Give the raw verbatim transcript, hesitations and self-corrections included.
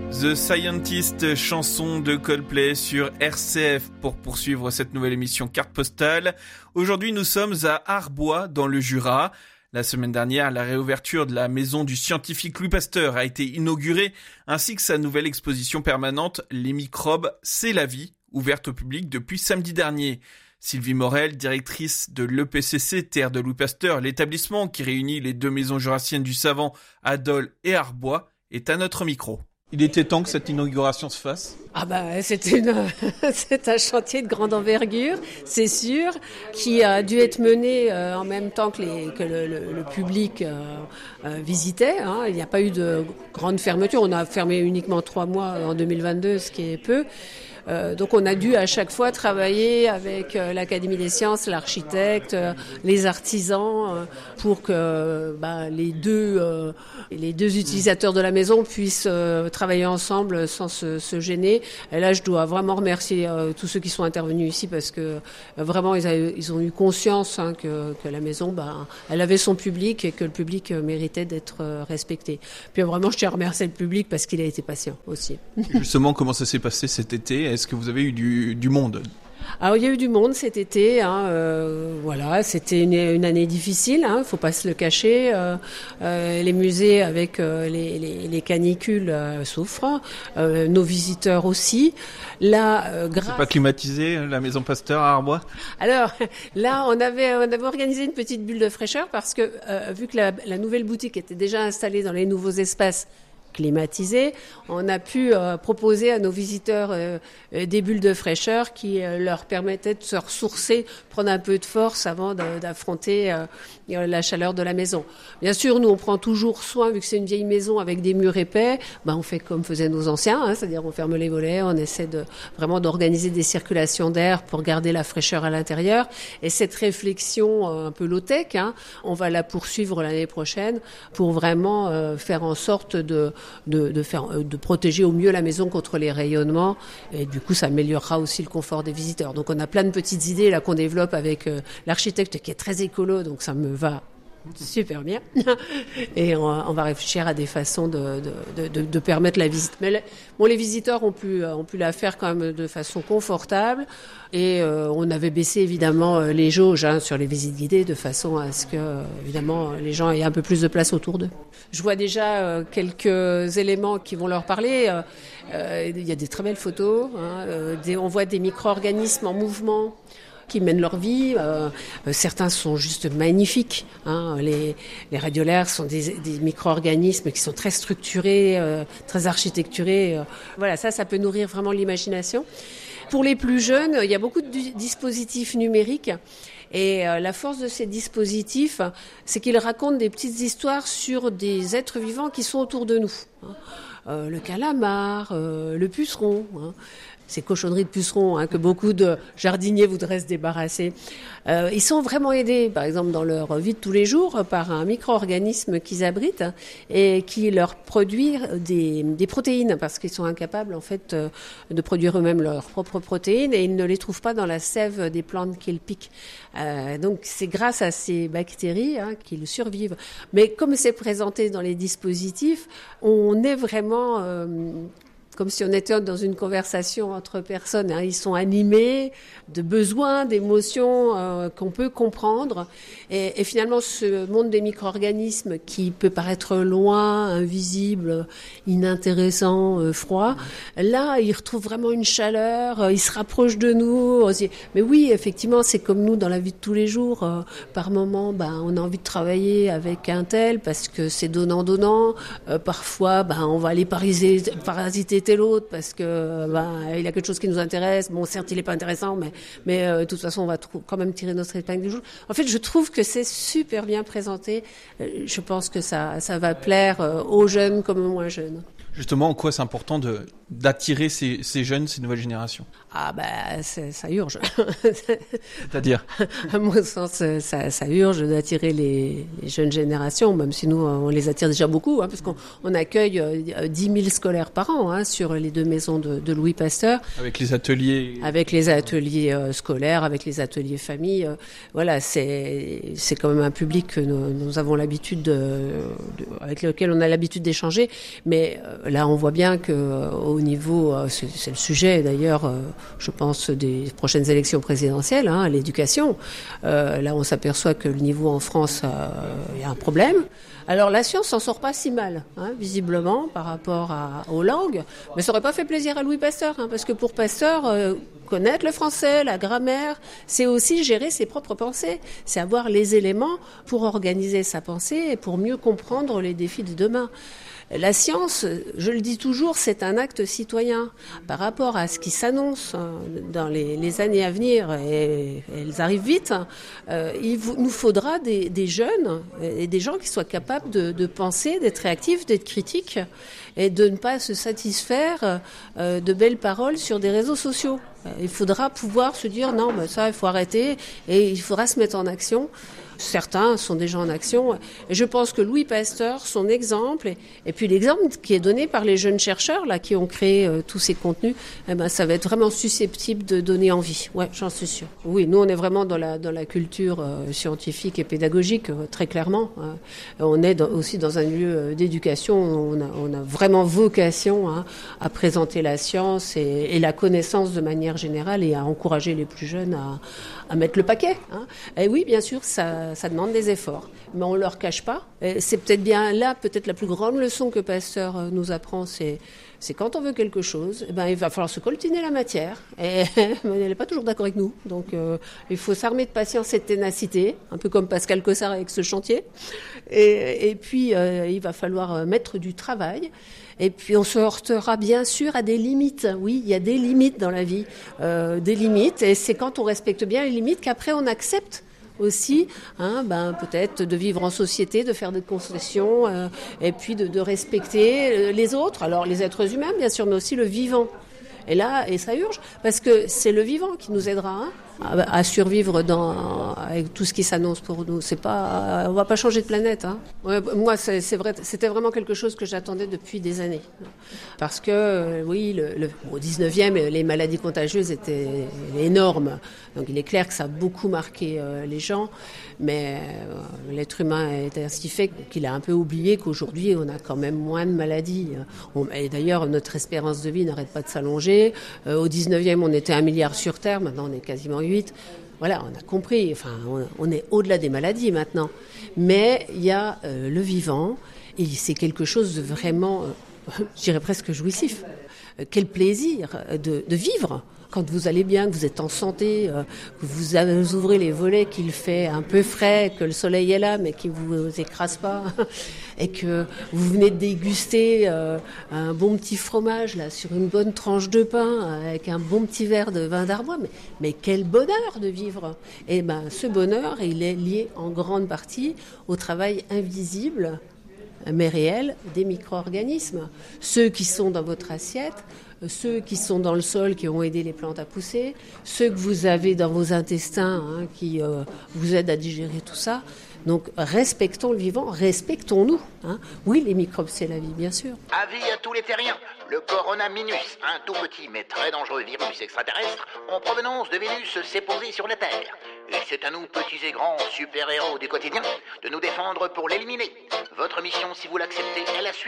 The Scientist, chanson de Coldplay sur R C F pour poursuivre cette nouvelle émission Carte Postale. Aujourd'hui, nous sommes à Arbois, dans le Jura. La semaine dernière, la réouverture de la maison du scientifique Louis Pasteur a été inaugurée, ainsi que sa nouvelle exposition permanente « Les microbes, c'est la vie », ouverte au public depuis samedi dernier. Sylvie Morel, directrice de l'E P C C Terre de Louis Pasteur, l'établissement qui réunit les deux maisons jurassiennes du savant à Dole et Arbois, est à notre micro. Il était temps que cette inauguration se fasse. Ah bah c'était une, c'est un chantier de grande envergure, c'est sûr, qui a dû être mené euh, en même temps que, les, que le, le, le public euh, euh, visitait. Hein. Il n'y a pas eu de grande fermeture. On a fermé uniquement trois mois en deux mille vingt-deux, ce qui est peu. Euh, donc on a dû à chaque fois travailler avec euh, l'Académie des sciences, l'architecte, euh, les artisans, euh, pour que bah, les deux euh, les deux utilisateurs de la maison puissent euh, travailler ensemble sans se, se gêner. Et là, je dois vraiment remercier euh, tous ceux qui sont intervenus ici parce que euh, vraiment ils, a, ils ont eu conscience hein, que, que la maison, bah, elle avait son public et que le public euh, méritait d'être euh, respecté. Puis vraiment, je tiens à remercier le public parce qu'il a été patient aussi. Justement, comment ça s'est passé cet été ? Est-ce que vous avez eu du, du monde ? Alors il y a eu du monde cet été, hein, euh, voilà, c'était une, une année difficile, hein, faut pas se le cacher. Euh, euh, les musées avec euh, les, les, les canicules euh, souffrent, euh, nos visiteurs aussi. Là, euh, grâce... C'est pas climatisé la maison Pasteur à Arbois ? Alors là, on avait on avait organisé une petite bulle de fraîcheur parce que euh, vu que la, la nouvelle boutique était déjà installée dans les nouveaux espaces climatisés, on a pu euh, proposer à nos visiteurs euh, euh, des bulles de fraîcheur qui euh, leur permettaient de se ressourcer, prendre un peu de force avant de, d'affronter euh, la chaleur de la maison. Bien sûr, nous on prend toujours soin, vu que c'est une vieille maison avec des murs épais, ben on fait comme faisaient nos anciens, hein, c'est-à-dire on ferme les volets, on essaie de vraiment d'organiser des circulations d'air pour garder la fraîcheur à l'intérieur. Et cette réflexion euh, un peu low-tech, hein, on va la poursuivre l'année prochaine pour vraiment euh, faire en sorte de De, de, faire, de protéger au mieux la maison contre les rayonnements et du coup ça améliorera aussi le confort des visiteurs. Donc on a plein de petites idées là qu'on développe avec euh, l'architecte qui est très écolo, donc ça me va super bien. Et on, on va réfléchir à des façons de, de, de, de permettre la visite. Mais le, bon, les visiteurs ont pu, ont pu la faire quand même de façon confortable. Et euh, on avait baissé évidemment les jauges hein, sur les visites guidées de façon à ce que évidemment les gens aient un peu plus de place autour d'eux. Je vois déjà euh, quelques éléments qui vont leur parler. Euh, euh, il y a des très belles photos. Hein, euh, des, on voit des micro-organismes en mouvement qui mènent leur vie. Euh, certains sont juste magnifiques. Hein. Les, les radiolaires sont des, des micro-organismes qui sont très structurés, euh, très architecturés. Euh, voilà, ça, ça peut nourrir vraiment l'imagination. Pour les plus jeunes, il y a beaucoup de dispositifs numériques. Et euh, la force de ces dispositifs, c'est qu'ils racontent des petites histoires sur des êtres vivants qui sont autour de nous. Hein. Euh, le calamar, euh, le puceron, hein. Ces cochonneries de pucerons hein, que beaucoup de jardiniers voudraient se débarrasser. Euh, ils sont vraiment aidés, par exemple, dans leur vie de tous les jours, par un micro-organisme qu'ils abritent hein, et qui leur produit des, des protéines, parce qu'ils sont incapables, en fait, euh, de produire eux-mêmes leurs propres protéines et ils ne les trouvent pas dans la sève des plantes qu'ils piquent. Euh, donc, c'est grâce à ces bactéries hein, qu'ils survivent. Mais comme c'est présenté dans les dispositifs, on est vraiment... Euh, comme si on était dans une conversation entre personnes. Hein. Ils sont animés de besoins, d'émotions euh, qu'on peut comprendre. Et, et finalement, ce monde des micro-organismes qui peut paraître loin, invisible, inintéressant, euh, froid, là, ils retrouvent vraiment une chaleur, euh, ils se rapprochent de nous. On se dit, mais oui, effectivement, c'est comme nous dans la vie de tous les jours. Euh, par moment, ben, on a envie de travailler avec un tel parce que c'est donnant-donnant. Euh, parfois, ben, on va aller parasiter, parasiter l'autre parce que ben, il y a quelque chose qui nous intéresse. Bon, certes, il n'est pas intéressant, mais, mais euh, de toute façon, on va tr- quand même tirer notre épingle du jeu. En fait, je trouve que c'est super bien présenté. Euh, je pense que ça, ça va plaire euh, aux jeunes comme aux moins jeunes. Justement, en quoi c'est important de, d'attirer ces, ces jeunes, ces nouvelles générations ? Ah ben, c'est, ça urge. C'est-à-dire ? À mon sens, ça, ça urge d'attirer les, les jeunes générations, même si nous, on les attire déjà beaucoup, hein, parce qu'on on accueille euh, dix mille scolaires par an hein, sur les deux maisons de, de Louis Pasteur. Avec les ateliers... Avec les ateliers euh, scolaires, avec les ateliers famille. Euh, voilà, c'est, c'est quand même un public que nous, nous avons l'habitude de, de, avec lequel on a l'habitude d'échanger, mais... Euh, là, on voit bien que euh, au niveau, euh, c'est, c'est le sujet d'ailleurs, euh, je pense, des prochaines élections présidentielles, hein, l'éducation. Euh, là, on s'aperçoit que le niveau en France, il euh, y a un problème. Alors la science s'en sort pas si mal, hein, visiblement, par rapport à, aux langues, mais ça aurait pas fait plaisir à Louis Pasteur, hein, parce que pour Pasteur, euh, connaître le français, la grammaire, c'est aussi gérer ses propres pensées, c'est avoir les éléments pour organiser sa pensée et pour mieux comprendre les défis de demain. La science, je le dis toujours, c'est un acte citoyen. Par rapport à ce qui s'annonce dans les, les années à venir, et elles arrivent vite, euh, il vous, nous faudra des, des jeunes et des gens qui soient capables de, de penser, d'être réactifs, d'être critiques et de ne pas se satisfaire euh, de belles paroles sur des réseaux sociaux. Il faudra pouvoir se dire non, mais ça, il faut arrêter et il faudra se mettre en action. Certains sont déjà en action. Et je pense que Louis Pasteur, son exemple, et, et puis l'exemple qui est donné par les jeunes chercheurs là qui ont créé euh, tous ces contenus, eh ben ça va être vraiment susceptible de donner envie. Ouais, j'en suis sûre. Oui, nous on est vraiment dans la dans la culture euh, scientifique et pédagogique euh, très clairement. Hein. On est dans, aussi dans un lieu d'éducation. Où on a on a vraiment vocation hein, à présenter la science et, et la connaissance de manière générale et à encourager les plus jeunes à à mettre le paquet. Hein. Et oui, bien sûr, ça, ça demande des efforts, mais on leur cache pas. Et c'est peut-être bien là, peut-être la plus grande leçon que Pasteur nous apprend, c'est, c'est quand on veut quelque chose, eh ben il va falloir se coltiner la matière. Et elle n'est pas toujours d'accord avec nous, donc euh, il faut s'armer de patience et de ténacité, un peu comme Pascal Cossard avec ce chantier. Et, et puis euh, il va falloir mettre du travail. Et puis on se heurtera bien sûr à des limites. Oui, il y a des limites dans la vie, euh, des limites. Et c'est quand on respecte bien les limites qu'après on accepte aussi, hein, ben peut-être de vivre en société, de faire des concessions, euh, et puis de, de respecter les autres. Alors les êtres humains bien sûr, mais aussi le vivant. Et là, et ça urge, parce que c'est le vivant qui nous aidera hein, à, à survivre dans, avec tout ce qui s'annonce pour nous. C'est pas, on va pas changer de planète. Hein. Ouais, moi, c'est, c'est vrai, c'était vraiment quelque chose que j'attendais depuis des années. Parce que, euh, oui, le, le, au dix-neuvième, les maladies contagieuses étaient énormes. Donc il est clair que ça a beaucoup marqué euh, les gens. Mais euh, l'être humain est ainsi fait qu'il a un peu oublié qu'aujourd'hui, on a quand même moins de maladies. On, et d'ailleurs, notre espérance de vie n'arrête pas de s'allonger. Euh, au dix-neuvième, on était un milliard sur Terre. Maintenant, on est quasiment huit. Voilà, on a compris. Enfin, on, on est au-delà des maladies maintenant. Mais il y a euh, le vivant. Et c'est quelque chose de vraiment, euh, je dirais presque jouissif. Euh, quel plaisir de, de vivre. Quand vous allez bien, que vous êtes en santé, euh, que vous, avez, vous ouvrez les volets, qu'il fait un peu frais, que le soleil est là, mais qu'il vous écrase pas, et que vous venez de déguster euh, un bon petit fromage là sur une bonne tranche de pain, avec un bon petit verre de vin d'Arbois, mais, mais quel bonheur de vivre. Et ben, ce bonheur, il est lié en grande partie au travail invisible, mais réel, des micro-organismes. Ceux qui sont dans votre assiette, ceux qui sont dans le sol, qui ont aidé les plantes à pousser, ceux que vous avez dans vos intestins, hein, qui euh, vous aident à digérer tout ça. Donc respectons le vivant, respectons-nous. Hein. Oui, les microbes, c'est la vie, bien sûr. Avis à tous les terriens, le coronavirus, un tout petit mais très dangereux virus extraterrestre en provenance de Vénus, s'est posé sur la Terre. Et c'est à nous, petits et grands super-héros du quotidien, de nous défendre pour l'éliminer. Votre mission, si vous l'acceptez, est la suite.